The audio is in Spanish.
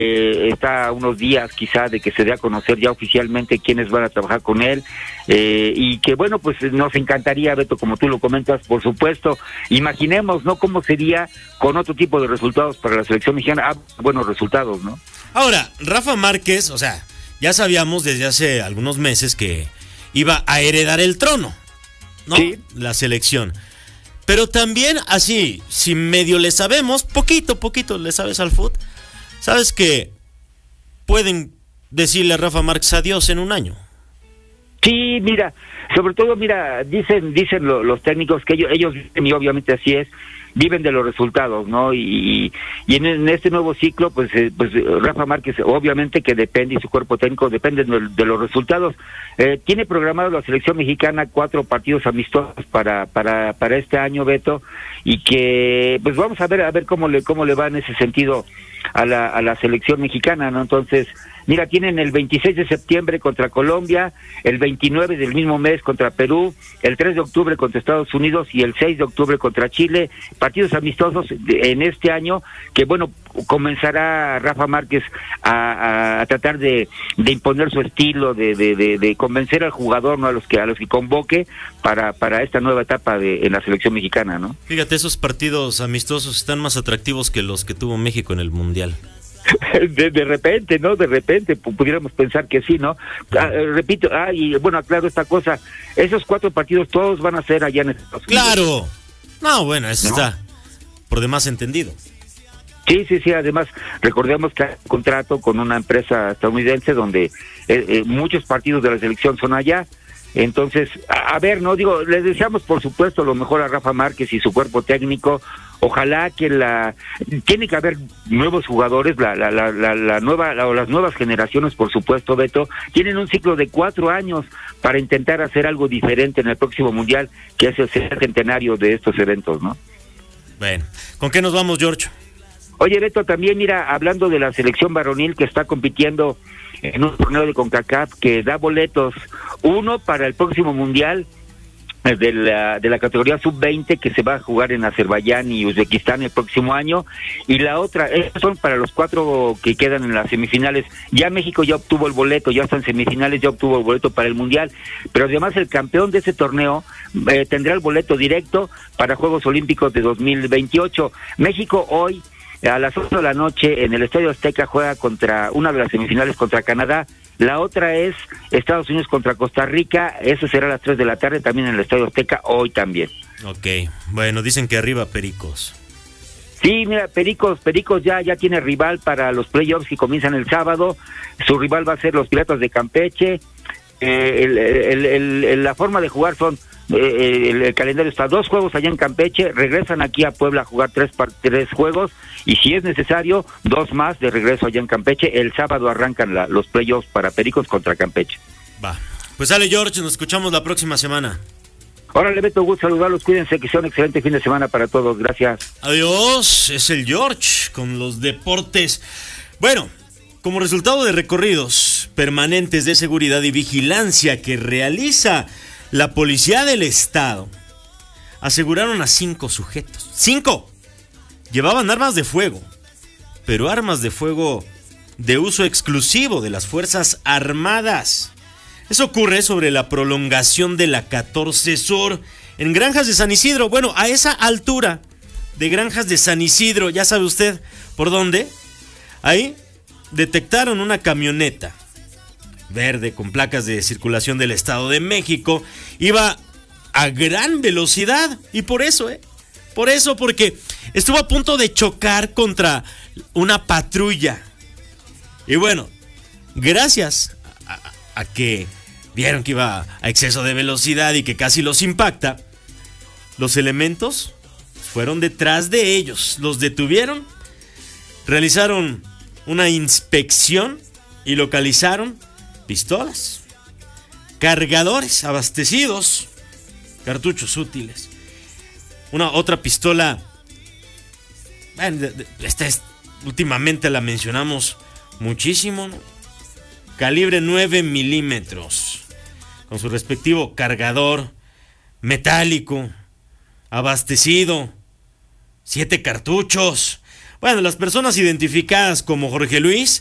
está a unos días quizá de que se dé a conocer ya oficialmente quiénes van a trabajar con él, y que bueno, pues nos encantaría, Beto, como tú lo comentas, por supuesto, imaginemos, ¿no?, cómo sería con otro tipo de resultados para la selección mexicana, buenos resultados, ¿no? Ahora, Rafa Márquez, o sea, ya sabíamos desde hace algunos meses que iba a heredar el trono, ¿no? Sí. La selección. Pero también así, si medio le sabemos, poquito le sabes al fútbol, sabes que pueden decirle a Rafa Márquez adiós en un año. Sí, mira, sobre todo, mira, dicen los técnicos que ellos dicen, y obviamente así es, viven de los resultados, ¿no? Y en este nuevo ciclo, pues Rafa Márquez, obviamente que depende, y su cuerpo técnico depende de los resultados. Tiene programado la selección mexicana 4 partidos amistosos para este año, Beto, y que pues vamos a ver cómo le va en ese sentido a la selección mexicana, ¿no? Entonces, mira, tienen el 26 de septiembre contra Colombia, el 29 del mismo mes contra Perú, el 3 de octubre contra Estados Unidos y el 6 de octubre contra Chile, partidos amistosos en este año que, bueno, comenzará Rafa Márquez a tratar de imponer su estilo, de convencer al jugador, ¿no?, a los que convoque para esta nueva etapa en la selección mexicana, ¿no? Fíjate, esos partidos amistosos están más atractivos que los que tuvo México en el Mundial. De repente, ¿no? De repente pudiéramos pensar que sí, ¿no? Repito, y bueno, aclaro esta cosa, esos 4 partidos todos van a ser allá en Estados Unidos. ¡Claro! No, bueno, eso está por demás entendido. Sí, además, recordemos que hay un contrato con una empresa estadounidense donde muchos partidos de la selección son allá. Entonces, a ver, no digo, les deseamos por supuesto lo mejor a Rafa Márquez y su cuerpo técnico. Ojalá que tiene que haber nuevos jugadores, las nuevas generaciones, por supuesto, Beto, tienen un ciclo de 4 años para intentar hacer algo diferente en el próximo mundial, que es el centenario de estos eventos, ¿no? Bueno, ¿con qué nos vamos, George? Oye, Beto, también mira, hablando de la selección varonil que está compitiendo en un torneo de CONCACAF que da boletos, uno para el próximo mundial de la categoría sub-20 que se va a jugar en Azerbaiyán y Uzbekistán el próximo año, y la otra, estos son para los 4 que quedan en las semifinales. Ya México ya obtuvo el boleto, ya está en semifinales, ya obtuvo el boleto para el mundial, pero además el campeón de ese torneo tendrá el boleto directo para Juegos Olímpicos de 2028. México hoy a las 8 de la noche en el Estadio Azteca juega contra una de las semifinales contra Canadá. La otra es Estados Unidos contra Costa Rica, eso será a las 3 de la tarde también en el Estadio Azteca, hoy también. Ok, bueno, dicen que arriba Pericos. Sí, mira, Pericos ya tiene rival para los playoffs que comienzan el sábado. Su rival va a ser los Piratas de Campeche. La forma de jugar son, el calendario está 2 juegos allá en Campeche, regresan aquí a Puebla a jugar 3 juegos, y si es necesario 2 más de regreso allá en Campeche. El sábado arrancan los playoffs para Pericos contra Campeche. Va, pues sale, George, nos escuchamos la próxima semana. Órale, Beto, gusto saludarlos, cuídense, que sea un excelente fin de semana para todos, gracias. Adiós, es el George con los deportes. Bueno, como resultado de recorridos permanentes de seguridad y vigilancia que realiza la Policía del Estado, aseguraron a 5 sujetos. 5 llevaban armas de fuego, pero armas de fuego de uso exclusivo de las Fuerzas Armadas. Eso ocurre sobre la prolongación de la 14 Sur, en Granjas de San Isidro. Bueno, a esa altura de Granjas de San Isidro, ya sabe usted por dónde. Ahí detectaron una camioneta verde con placas de circulación del Estado de México. Iba a gran velocidad, y por eso, porque estuvo a punto de chocar contra una patrulla. Y bueno, gracias a que vieron que iba a exceso de velocidad y que casi los impacta, los elementos fueron detrás de ellos, los detuvieron, realizaron una inspección y localizaron pistolas, cargadores abastecidos, cartuchos útiles, otra pistola. Bueno, últimamente la mencionamos muchísimo, ¿no? Calibre 9 milímetros, con su respectivo cargador metálico, abastecido, 7 cartuchos. Bueno, las personas identificadas como Jorge Luis